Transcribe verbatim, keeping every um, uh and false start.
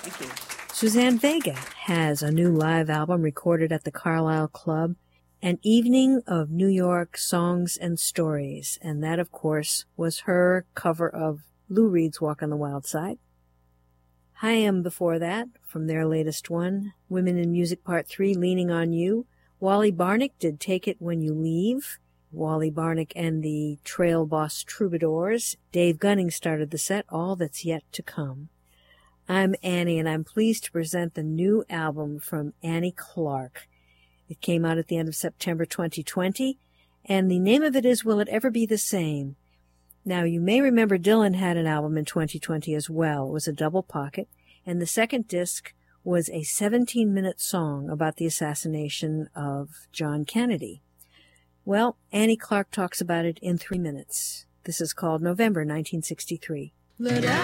Thank you. Suzanne Vega has a new live album recorded at the Carlisle Club, An Evening of New York Songs and Stories, and that, of course, was her cover of Lou Reed's Walk on the Wild Side. Haim before that, from their latest one, Women in Music Part three, Leaning on You. Wally Barnick did Take It When You Leave. Wally Barnick and the Trail Boss Troubadours. Dave Gunning started the set, All That's Yet to Come. I'm Annie, and I'm pleased to present the new album from Annie Clark. It came out at the end of September twenty twenty, and the name of it is Will It Ever Be the Same? Now, you may remember Dylan had an album in twenty twenty as well. It was a double pocket, and the second disc was a seventeen-minute song about the assassination of John Kennedy. Well, Annie Clark talks about it in three minutes. This is called November nineteen sixty-three. Let